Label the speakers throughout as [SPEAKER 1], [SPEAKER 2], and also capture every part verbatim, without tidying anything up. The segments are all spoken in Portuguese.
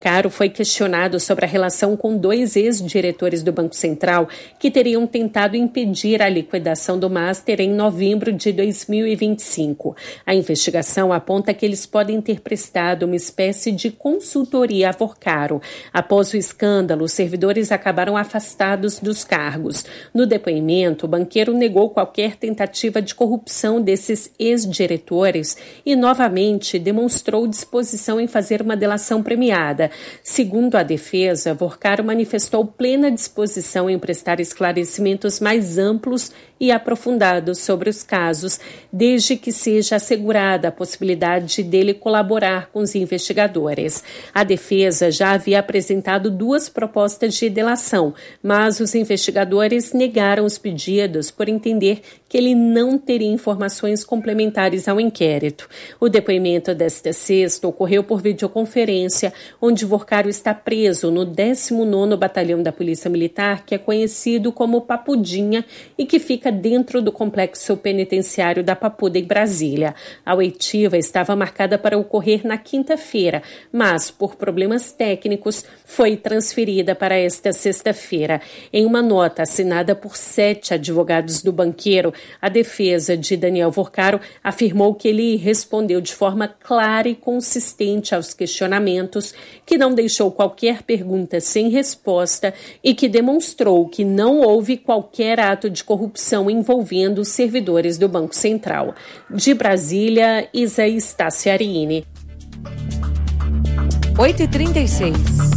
[SPEAKER 1] Caro foi questionado sobre a relação com dois ex-diretores do Banco Central que teriam tentado impedir a liquidação do Master em novembro de dois mil e vinte e cinco. A investigação aponta que eles podem ter prestado uma espécie de consultoria a Vorcaro. Após o escândalo, os servidores acabaram afastados dos cargos. No depoimento, o banqueiro negou qualquer tentativa de corrupção desses ex-diretores e, novamente, demonstrou disposição em fazer uma delação premiada. Segundo a defesa, Vorcaro manifestou plena disposição em prestar esclarecimentos mais amplos e aprofundados sobre os casos, desde que seja assegurada a possibilidade dele colaborar com os investigadores. A defesa já havia apresentado duas propostas de delação, mas os investigadores negaram os pedidos por entender que ele não teria informações complementares ao inquérito. O depoimento desta sexta ocorreu por videoconferência, onde Vorcaro está preso no décimo nono Batalhão da Polícia Militar, que é conhecido como Papudinha e que fica dentro do complexo penitenciário da Papuda, em Brasília. A oitiva estava marcada para ocorrer na quinta-feira, mas, por problemas técnicos, foi transferida para esta sexta-feira. Em uma nota assinada por sete advogados do banqueiro, a defesa de Daniel Vorcaro afirmou que ele respondeu de forma clara e consistente aos questionamentos, que não deixou qualquer pergunta sem resposta e que demonstrou que não houve qualquer ato de corrupção envolvendo os servidores do Banco Central. De Brasília, Isa Staciarini.
[SPEAKER 2] oito e trinta e seis.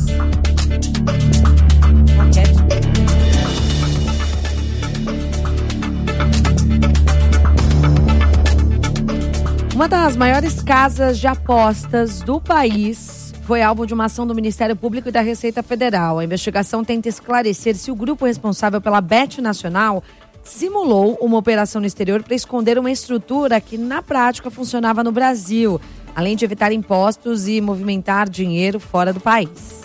[SPEAKER 2] Uma das maiores casas de apostas do país foi alvo de uma ação do Ministério Público e da Receita Federal. A investigação tenta esclarecer se o grupo responsável pela Bet Nacional simulou uma operação no exterior para esconder uma estrutura que, na prática, funcionava no Brasil, além de evitar impostos e movimentar dinheiro fora do país.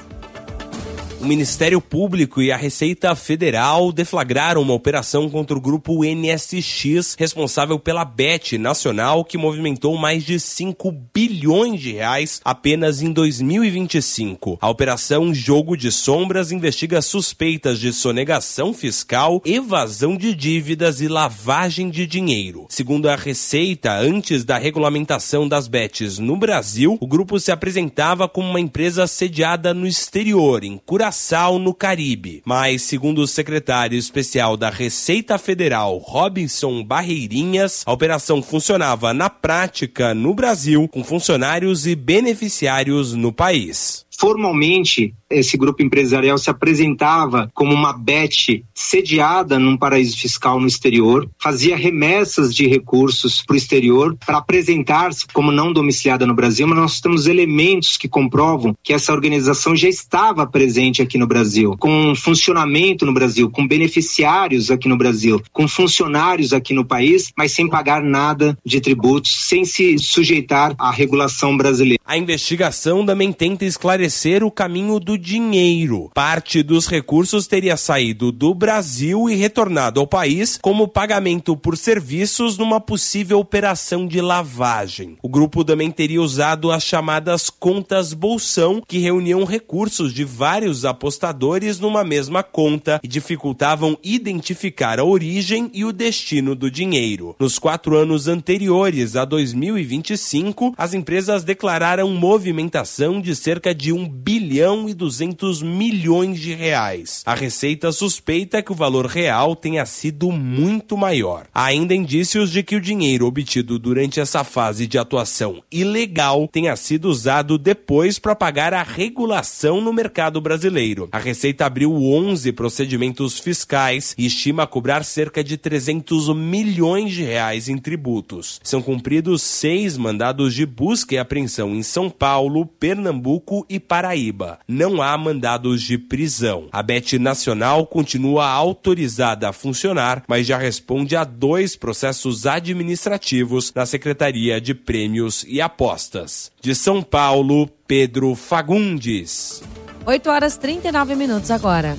[SPEAKER 3] O Ministério Público e a Receita Federal deflagraram uma operação contra o grupo N S X, responsável pela Bet Nacional, que movimentou mais de cinco bilhões de reais apenas em dois mil e vinte e cinco. A operação Jogo de Sombras investiga suspeitas de sonegação fiscal, evasão de dívidas e lavagem de dinheiro. Segundo a Receita, antes da regulamentação das bets no Brasil, o grupo se apresentava como uma empresa sediada no exterior, em Curaçao, no Caribe. Mas, segundo o secretário especial da Receita Federal, Robinson Barreirinhas, a operação funcionava na prática no Brasil, com funcionários e beneficiários no país.
[SPEAKER 4] Formalmente, esse grupo empresarial se apresentava como uma bet sediada num paraíso fiscal no exterior, fazia remessas de recursos para o exterior para apresentar-se como não domiciliada no Brasil, mas nós temos elementos que comprovam que essa organização já estava presente aqui no Brasil, com funcionamento no Brasil, com beneficiários aqui no Brasil, com funcionários aqui no país, mas sem pagar nada de tributos, sem se sujeitar à regulação brasileira.
[SPEAKER 3] A investigação também tenta esclarecer o caminho do dinheiro. Parte dos recursos teria saído do Brasil e retornado ao país como pagamento por serviços numa possível operação de lavagem. O grupo também teria usado as chamadas contas bolsão, que reuniam recursos de vários apostadores numa mesma conta e dificultavam identificar a origem e o destino do dinheiro. Nos quatro anos anteriores a dois mil e vinte e cinco, as empresas declararam movimentação de cerca de um bilhão e duzentos milhões de reais. A Receita suspeita que o valor real tenha sido muito maior. Há ainda indícios de que o dinheiro obtido durante essa fase de atuação ilegal tenha sido usado depois para pagar a regulação no mercado brasileiro. A Receita abriu onze procedimentos fiscais e estima cobrar cerca de trezentos milhões de reais em tributos. São cumpridos seis mandados de busca e apreensão em São Paulo, Pernambuco e Paraíba. Não há mandados de prisão. A Bet Nacional continua autorizada a funcionar, mas já responde a dois processos administrativos na Secretaria de Prêmios e Apostas. De São Paulo, Pedro Fagundes.
[SPEAKER 2] oito horas e trinta e nove minutos agora.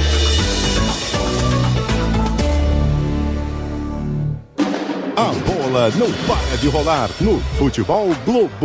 [SPEAKER 5] A bola bola não para de rolar no Futebol Globo.